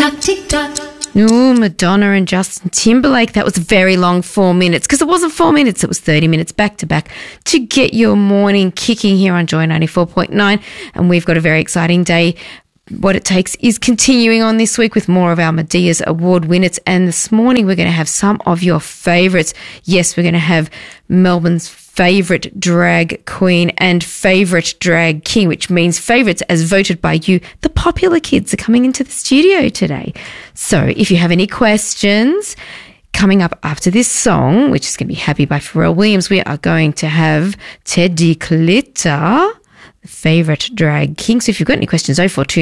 tick-tock, tick-tock. Ooh, Madonna and Justin Timberlake. That was a very long 4 minutes because it wasn't 4 minutes, it was 30 minutes back to back to get your morning kicking here on Joy 94.9. And we've got a very exciting day. What It Takes is continuing on this week with more of our Media's award winners. And this morning we're going to have some of your favourites. Yes, we're going to have Melbourne's favourite drag queen and favourite drag king, which means favourites as voted by you. The popular kids are coming into the studio today. So if you have any questions, coming up after this song, which is going to be Happy by Pharrell Williams, we are going to have Teddy Clitter, favourite drag king. So if you've got any questions,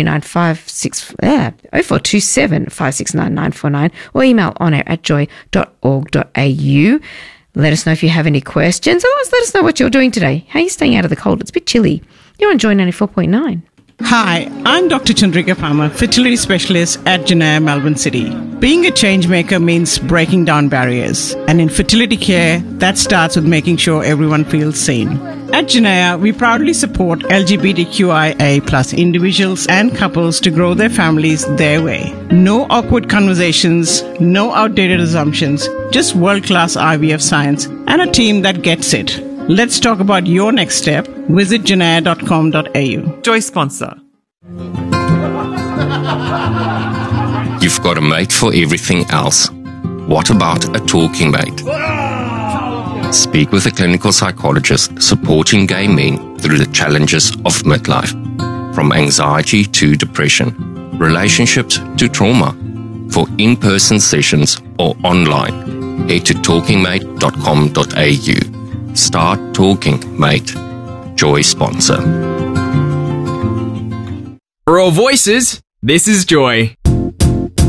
0427 569 949 or email onair@joy.org.au. Let us know if you have any questions. Otherwise, let us know what you're doing today. How are you staying out of the cold? It's a bit chilly. You're on Joy 94.9. Hi, I'm Dr. Chandrika Palmer, fertility specialist at Janaya, Melbourne City. Being a change maker means breaking down barriers. And in fertility care, that starts with making sure everyone feels seen. At Janaya, we proudly support LGBTQIA+ individuals and couples to grow their families their way. No awkward conversations, no outdated assumptions, just world-class IVF science and a team that gets it. Let's talk about your next step. Visit janaya.com.au. Joy sponsor. You've got a mate for everything else. What about a talking mate? Speak with a clinical psychologist supporting gay men through the challenges of midlife, from anxiety to depression, relationships to trauma. For in-person sessions or online, head to talkingmate.com.au. Start talking, mate. Joy sponsor. For all voices, this is Joy.